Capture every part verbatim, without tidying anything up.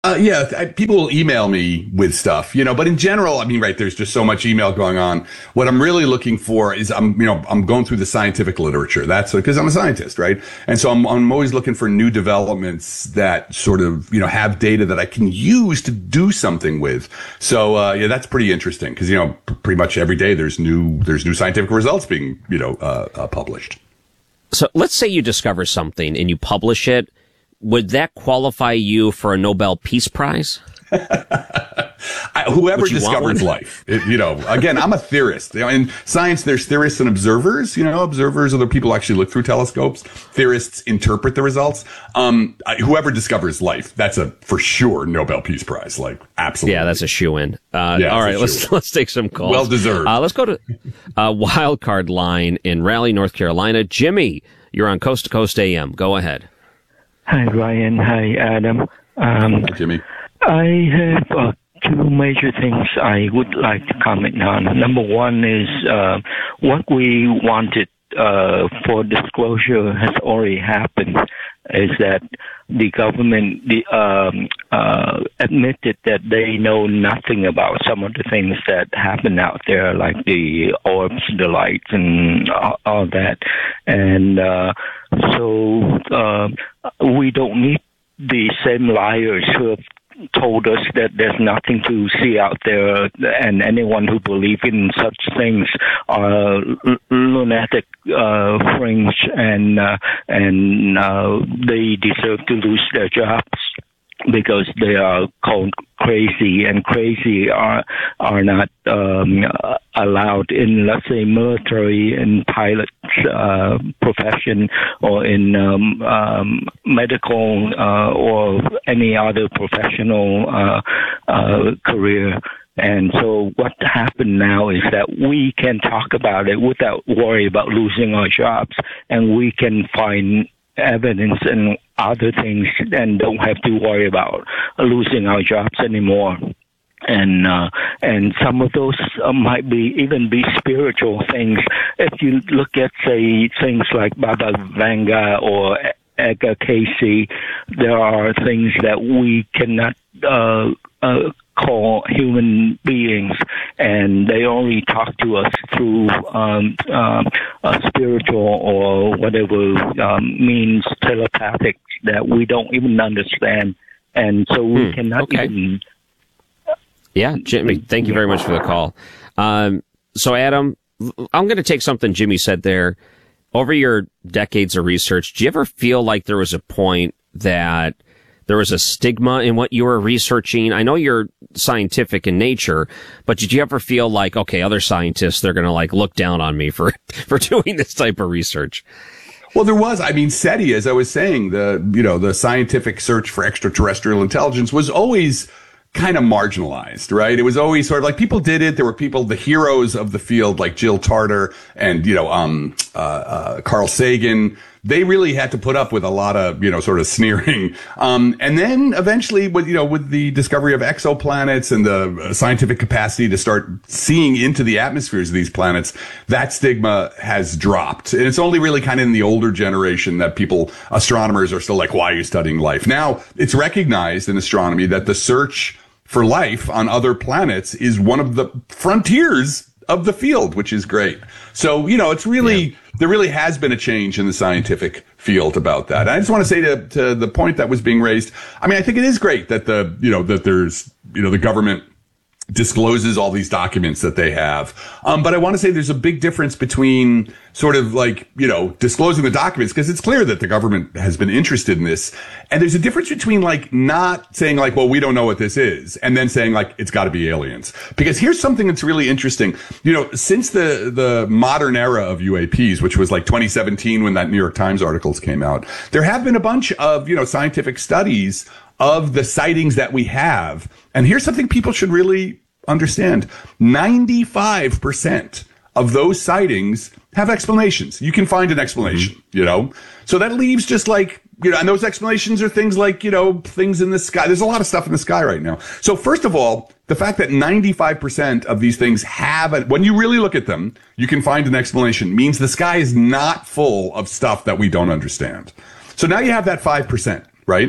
Uh, yeah, I, people will email me with stuff, you know, but in general, I mean, right, there's just so much email going on. What I'm really looking for is I'm, you know, I'm going through the scientific literature. That's because I'm a scientist, right? And so I'm, I'm always looking for new developments that sort of, you know, have data that I can use to do something with. So, uh, yeah, that's pretty interesting because, you know, p- pretty much every day there's new, there's new scientific results being, you know, uh, uh, published. So let's say you discover something and you publish it. Would that qualify you for a Nobel Peace Prize? I, whoever discovers life, it, you know, again, I'm a theorist. You know, in science, there's theorists and observers. You know, observers are the people who actually look through telescopes. Theorists interpret the results. Um, I, whoever discovers life, that's a for sure Nobel Peace Prize. Like, absolutely. Yeah, that's a shoe-in. Uh, yeah, all right, let's let's take some calls. Well deserved. Uh, let's go to uh, wild card line in Raleigh, North Carolina. Jimmy, you're on Coast to Coast A M. Go ahead. Hi, Ryan. Hi, Adam. Um, Hi, Jimmy. I have uh, two major things I would like to comment on. Number one is uh, what we wanted uh, for disclosure has already happened, is that the government the, um, uh, admitted that they know nothing about some of the things that happen out there, like the orbs, the lights, and all, all that. And uh, so uh, we don't need the same liars who have told us that there's nothing to see out there, and anyone who believes in such things are l- lunatic uh, fringe, and uh, and uh, they deserve to lose their jobs because they are called crazy, and crazy are are not um, allowed in, let's say, military and pilot uh, profession, or in um, um, medical uh, or any other professional uh, uh, career. And so what happened now is that we can talk about it without worry about losing our jobs, and we can find evidence and other things and don't have to worry about losing our jobs anymore. And uh, and some of those uh, might be even be spiritual things. If you look at, say, things like Baba Vanga or Edgar Cayce, there are things that we cannot uh, uh, call human beings, and they only talk to us through um, um, a spiritual or whatever um, means, telepathic, that we don't even understand, and so we hmm, cannot okay. even. Yeah, Jimmy, thank you very much for the call. Um, so, Adam, I'm going to take something Jimmy said there. Over your decades of research, do you ever feel like there was a point that there was a stigma in what you were researching? I know you're scientific in nature, but did you ever feel like, okay, other scientists, they're going to like look down on me for, for doing this type of research? Well, there was. I mean, SETI, as I was saying, the, you know, the scientific search for extraterrestrial intelligence was always kind of marginalized, right? It was always sort of like people did it. There were people, the heroes of the field, like Jill Tarter and, you know, um, uh, uh, Carl Sagan. They really had to put up with a lot of, you know, sort of sneering. Um, and then eventually with, you know, with the discovery of exoplanets and the scientific capacity to start seeing into the atmospheres of these planets, that stigma has dropped. And it's only really kind of in the older generation that people, astronomers are still like, why are you studying life? Now it's recognized in astronomy that the search for life on other planets is one of the frontiers of the field, which is great. So, you know, it's really, yeah. there really has been a change in the scientific field about that. And I just want to say to, to the point that was being raised, I mean, I think it is great that the, you know, that there's, you know, the government discloses all these documents that they have. Um, but I want to say there's a big difference between sort of like, you know, disclosing the documents, because it's clear that the government has been interested in this. And there's a difference between like not saying like, well, we don't know what this is, and then saying like, it's got to be aliens. Because here's something that's really interesting. You know, since the, the modern era of U A Ps, which was like twenty seventeen when that New York Times articles came out, there have been a bunch of, you know, scientific studies of the sightings that we have. And here's something people should really understand. ninety-five percent of those sightings have explanations. You can find an explanation, mm-hmm. you know? So that leaves just like, you know, and those explanations are things like, you know, things in the sky. There's a lot of stuff in the sky right now. So first of all, the fact that ninety-five percent of these things have, a, when you really look at them, you can find an explanation, means the sky is not full of stuff that we don't understand. So now you have that five percent. Right?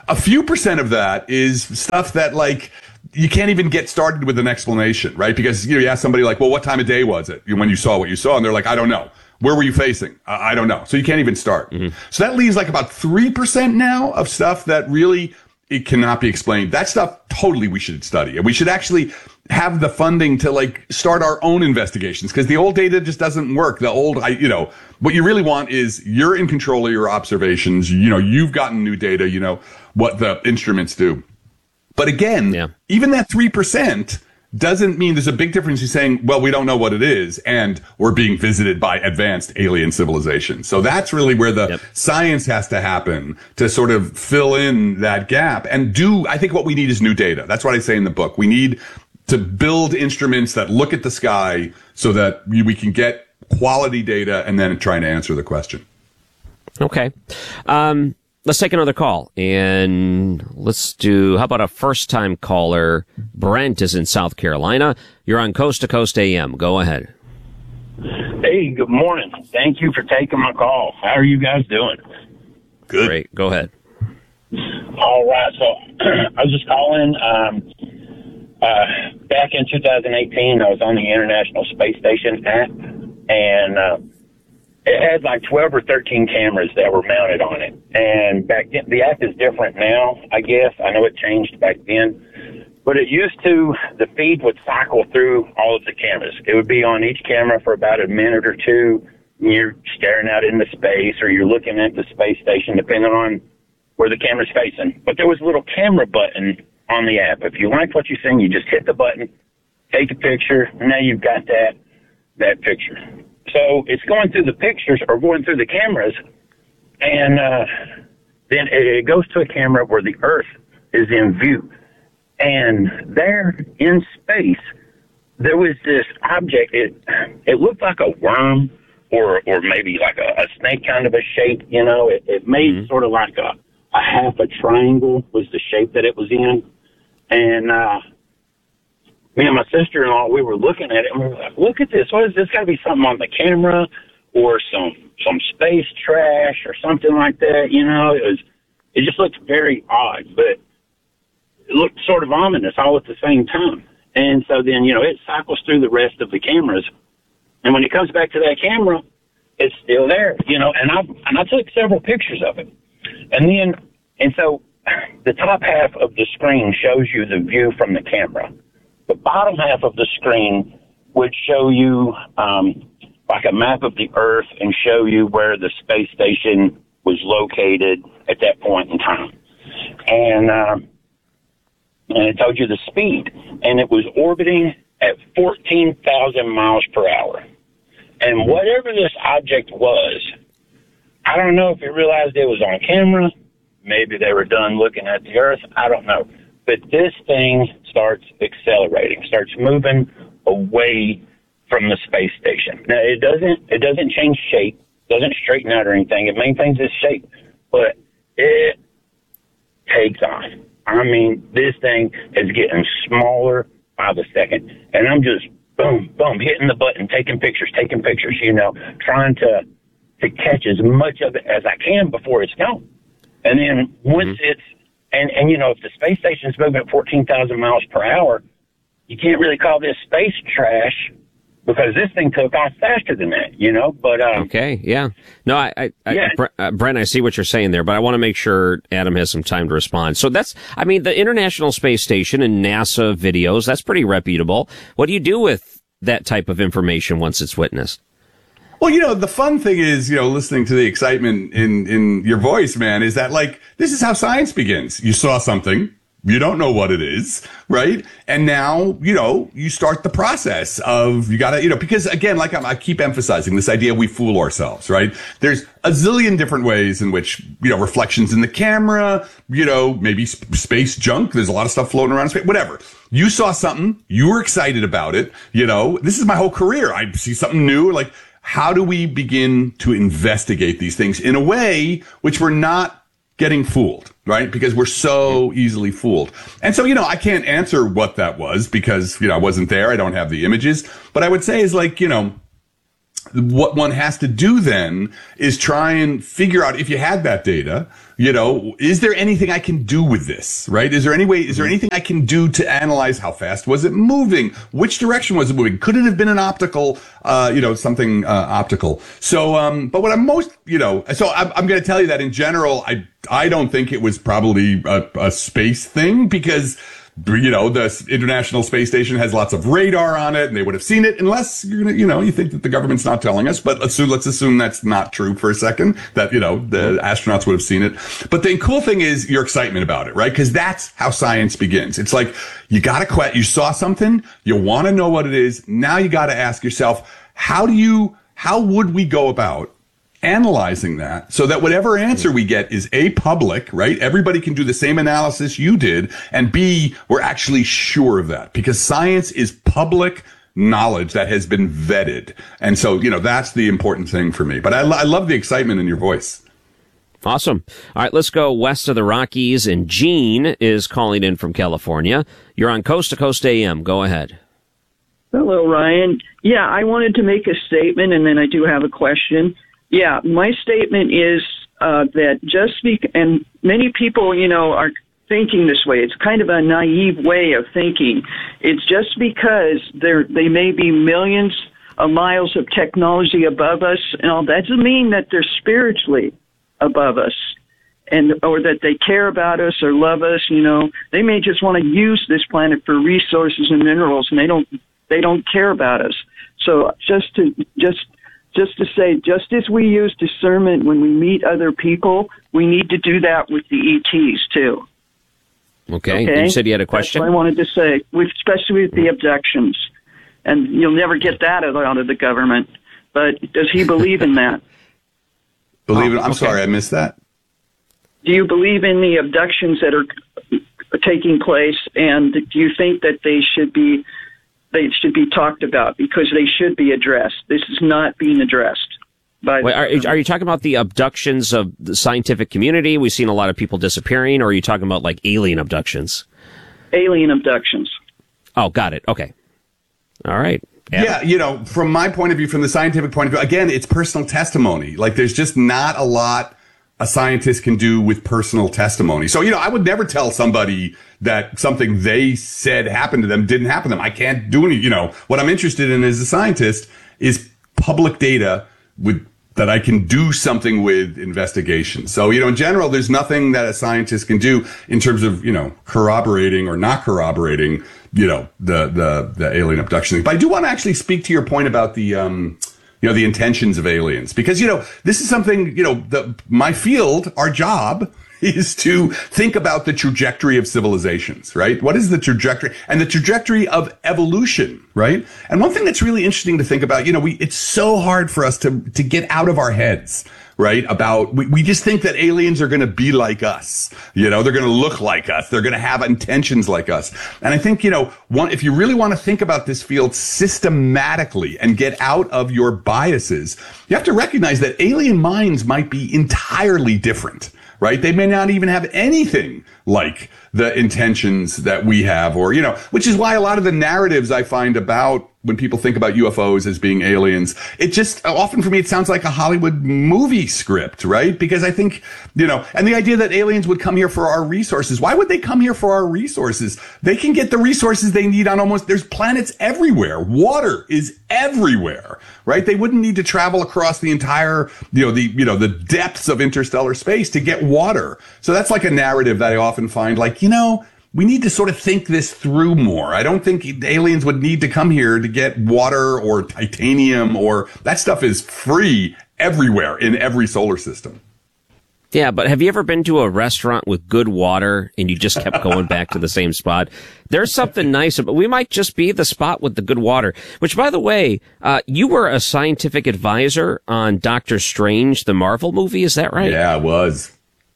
A few percent of that is stuff that like you can't even get started with an explanation, right? Because you know, you ask somebody like, well, what time of day was it when you saw what you saw? And they're like, I don't know. Where were you facing? Uh, I don't know. So you can't even start. Mm-hmm. So that leaves like about three percent now of stuff that really it cannot be explained. That stuff totally we should study. And we should actually have the funding to like start our own investigations because the old data just doesn't work. The old, I, you know, what you really want is you're in control of your observations. You know, you've gotten new data, you know, what the instruments do. But again, yeah. even that three percent doesn't mean there's a big difference in saying, well, we don't know what it is and we're being visited by advanced alien civilization. So that's really where the yep. science has to happen to sort of fill in that gap and do, I think what we need is new data. That's what I say in the book. We need to build instruments that look at the sky so that we, we can get quality data and then trying to answer the question. Okay. Um, Let's take another call, and let's do, how about a first-time caller? Brent is in South Carolina. You're on Coast to Coast A M. Go ahead. Hey, good morning. Thank you for taking my call. How are you guys doing? Good. Great. Go ahead. All right. So I was just calling. Um, uh, back in two thousand eighteen, I was on the International Space Station app, and uh, it had like twelve or thirteen cameras that were mounted on it. And back then, the app is different now, I guess. I know it changed back then. But it used to, the feed would cycle through all of the cameras. It would be on each camera for about a minute or two. And you're staring out into space or you're looking at the space station, depending on where the camera's facing. But there was a little camera button on the app. If you liked what you seen, you just hit the button, take a picture, and now you've got that, that picture. So it's going through the pictures or going through the cameras, and uh, then it goes to a camera where the Earth is in view. And there in space, there was this object. It it looked like a worm or or maybe like a, a snake kind of a shape. You know, it, it made mm-hmm. sort of like a, a half a triangle was the shape that it was in. And uh me and my sister-in-law, we were looking at it, and we were like, look at this. What is this? Got to be something on the camera or some some space trash or something like that. You know, it was it just looked very odd, but it looked sort of ominous all at the same time. And so then, you know, it cycles through the rest of the cameras. And when it comes back to that camera, it's still there, you know, and I and I took several pictures of it. And then, and so the top half of the screen shows you the view from the camera. The bottom half of the screen would show you um, like a map of the Earth and show you where the space station was located at that point in time. And, uh, and it told you the speed. And it was orbiting at fourteen thousand miles per hour. And whatever this object was, I don't know if it realized it was on camera. Maybe they were done looking at the Earth. I don't know. But this thing starts accelerating, starts moving away from the space station. Now, it doesn't it doesn't change shape, doesn't straighten out or anything. It maintains its shape, but it takes off. I mean, this thing is getting smaller by the second, and I'm just boom, boom, hitting the button, taking pictures, taking pictures, you know, trying to to catch as much of it as I can before it's gone. And then once mm-hmm. it's And, and, you know, if the space station is moving at fourteen thousand miles per hour, you can't really call this space trash because this thing took off faster than that, you know, but, um, okay. Yeah. No, I, I, yeah. I uh, Brent, I see what you're saying there, but I want to make sure Adam has some time to respond. So that's, I mean, the International Space Station and NASA videos, that's pretty reputable. What do you do with that type of information once it's witnessed? Well, you know, the fun thing is, you know, listening to the excitement in, in your voice, man, is that like, this is how science begins. You saw something. You don't know what it is, right? And now, you know, you start the process of, you gotta, you know, because again, like I'm, I keep emphasizing this idea we fool ourselves, right? There's a zillion different ways in which, you know, reflections in the camera, you know, maybe sp- space junk. There's a lot of stuff floating around in space, whatever. You saw something, you were excited about it, you know, this is my whole career. I see something new, like, how do we begin to investigate these things in a way which we're not getting fooled, right? Because we're so easily fooled. And so, you know, I can't answer what that was because, you know, I wasn't there. I don't have the images. But I would say is like, you know, what one has to do then is try and figure out if you had that data, you know, is there anything I can do with this, right? Is there any way, is there anything I can do to analyze how fast was it moving? Which direction was it moving? Could it have been an optical, uh, you know, something, uh, optical? So, um, but what I'm most, you know, so I'm, I'm going to tell you that in general, I, I don't think it was probably a, a space thing because, you know, the International Space Station has lots of radar on it and they would have seen it unless, you're gonna, you know, you think that the government's not telling us. But let's assume, let's assume that's not true for a second, that, you know, the astronauts would have seen it. But the cool thing is your excitement about it, right? Because that's how science begins. It's like you got to que- you saw something, you want to know what it is. Now you got to ask yourself, how do you, how would we go about analyzing that so that whatever answer we get is A, public, right? Everybody can do the same analysis you did, and B, we're actually sure of that because science is public knowledge that has been vetted. And so, you know, that's the important thing for me. But I, I love the excitement in your voice. Awesome. All right, let's go west of the Rockies, and Gene is calling in from California. You're on Coast to Coast A M. Go ahead. Hello, Ryan. Yeah, I wanted to make a statement, and then I do have a question. Yeah, my statement is uh, that just be, and many people, you know, are thinking this way. It's kind of a naive way of thinking. It's just because there they may be millions of miles of technology above us, and all that doesn't mean that they're spiritually above us, and or that they care about us or love us. You know, they may just want to use this planet for resources and minerals, and they don't they don't care about us. So just to just. Just to say, just as we use discernment when we meet other people, we need to do that with the E Ts, too. Okay. okay? You said you had a question? That's what I wanted to say, with, especially with the abductions. And you'll never get that out of the government. But does he believe in that? Believe oh, it? I'm okay. sorry, I missed that. Do you believe in the abductions that are taking place, and do you think that they should be they should be talked about because they should be addressed? This is not being addressed. By Wait, are, are you talking about the abductions of the scientific community? We've seen a lot of people disappearing, or are you talking about like alien abductions? Alien abductions. Oh, got it. Okay. All right. Adam? Yeah, you know, from my point of view, from the scientific point of view, again, it's personal testimony. Like, there's just not a lot a scientist can do with personal testimony. So, you know, I would never tell somebody that something they said happened to them didn't happen to them. I can't do any, you know, what I'm interested in as a scientist is public data with that I can do something with investigation. So, you know, in general, there's nothing that a scientist can do in terms of, you know, corroborating or not corroborating, you know, the, the, the alien abduction thing. But I do want to actually speak to your point about the, um, you know, the intentions of aliens, because, you know, this is something, you know, the, my field, our job is to think about the trajectory of civilizations, right? What is the trajectory and the trajectory of evolution, right? And one thing that's really interesting to think about, you know, we, it's so hard for us to, to get out of our heads, right? About, we, we just think that aliens are going to be like us. You know, they're going to look like us. They're going to have intentions like us. And I think, you know, one, if you really want to think about this field systematically and get out of your biases, you have to recognize that alien minds might be entirely different, right? They may not even have anything like the intentions that we have, or, you know, which is why a lot of the narratives I find about when people think about U F Os as being aliens, it just often for me, it sounds like a Hollywood movie script, right? Because I think, you know, and the idea that aliens would come here for our resources. Why would they come here for our resources? They can get the resources they need on almost, there's planets everywhere. Water is everywhere, right? They wouldn't need to travel across the entire, you know, the, you know, the depths of interstellar space to get water. So that's like a narrative that I often find like, you know, we need to sort of think this through more. I don't think aliens would need to come here to get water or titanium, or that stuff is free everywhere in every solar system. Yeah, but have you ever been to a restaurant with good water and you just kept going back to the same spot? There's something nice about, we might just be the spot with the good water, which, by the way, uh, you were a scientific advisor on Doctor Strange, the Marvel movie. Is that right? Yeah, it was.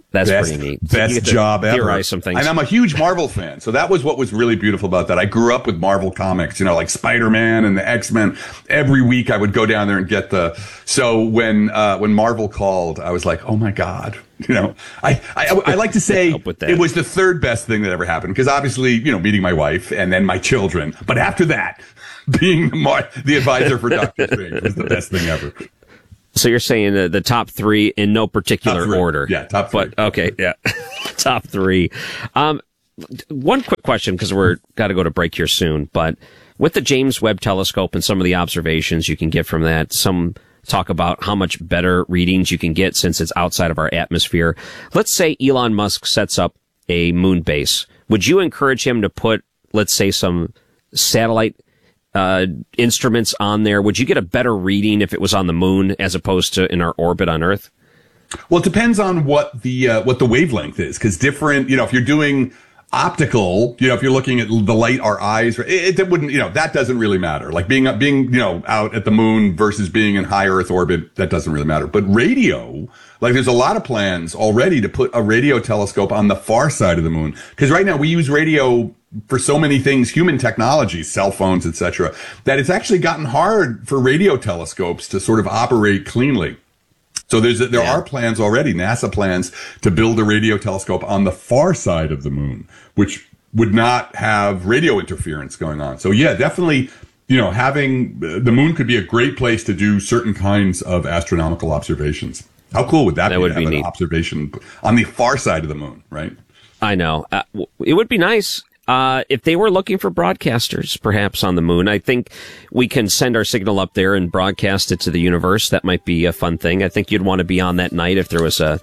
That's best, pretty neat. Best so job ever. Some things. And I'm a huge Marvel fan. So that was what was really beautiful about that. I grew up with Marvel comics, you know, like Spider-Man and the X-Men. Every week I would go down there and get the, so when, uh, when Marvel called, I was like, oh my God. You know, I, I, I like to say it was the third best thing that ever happened because obviously, you know, meeting my wife and then my children. But after that, being the, mar- the advisor for Doctor Strange was the best thing ever. So you're saying the, the top three in no particular order. Yeah, top three. But, okay, yeah. Top three. Um, one quick question, because we're got to go to break here soon. But with the James Webb Telescope and some of the observations you can get from that, some talk about how much better readings you can get since it's outside of our atmosphere. Let's say Elon Musk sets up a moon base. Would you encourage him to put, let's say, some satellite uh instruments on there? Would you get a better reading if it was on the moon as opposed to in our orbit on Earth? Well, it depends on what the uh, what the wavelength is, because different, you know, if you're doing optical, you know, if you're looking at the light our eyes, it, it wouldn't, you know, that doesn't really matter. Like being being you know out at the moon versus being in high Earth orbit, that doesn't really matter. But radio, like there's a lot of plans already to put a radio telescope on the far side of the moon, because right now we use radio for so many things, human technology, cell phones, et cetera, that it's actually gotten hard for radio telescopes to sort of operate cleanly. So there's there yeah. are plans already, NASA plans, to build a radio telescope on the far side of the moon, which would not have radio interference going on. So yeah, definitely, you know, having the moon could be a great place to do certain kinds of astronomical observations. How cool would that, that be? Would to have be an neat. Observation on the far side of the moon, right? I know. Uh, it would be nice. Uh, if they were looking for broadcasters, perhaps on the moon, I think we can send our signal up there and broadcast it to the universe. That might be a fun thing. I think you'd want to be on that night if there was a,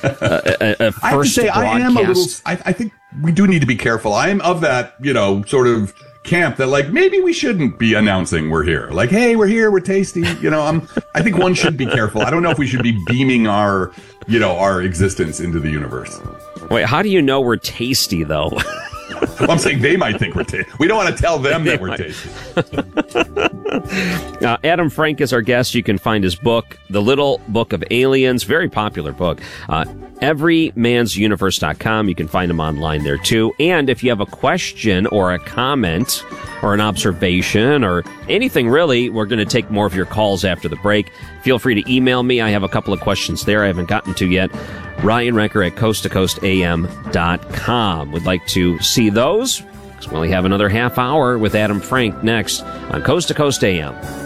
a, a, a first I have to say, broadcast. I am a little, I, I think we do need to be careful. I am of that, you know, sort of camp that like, maybe we shouldn't be announcing we're here. Like, hey, we're here, we're tasty. You know, I'm, I think one should be careful. I don't know if we should be beaming our, you know, our existence into the universe. Wait, how do you know we're tasty though? Well, I'm saying they might think we're tasty. We don't want to tell them that we're tasty. uh, Adam Frank is our guest. You can find his book, The Little Book of Aliens, very popular book. Uh, every mans universe dot com. You can find him online there too. And if you have a question or a comment or an observation or anything really, we're going to take more of your calls after the break. Feel free to email me. I have a couple of questions there I haven't gotten to yet. Ryan Recker at coast to coast a m dot com. Would like to see those, because we only have another half hour with Adam Frank next on Coast to Coast A M.